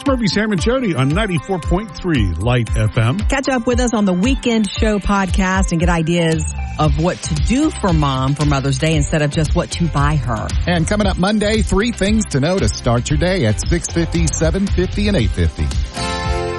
Murphy, Sam, and Jody on 94.3 Light FM. Catch up with us on the Weekend Show podcast and get ideas of what to do for Mom for Mother's Day instead of just what to buy her. And coming up Monday, 3 things to know to start your day at 6:50, 7:50, and 8:50.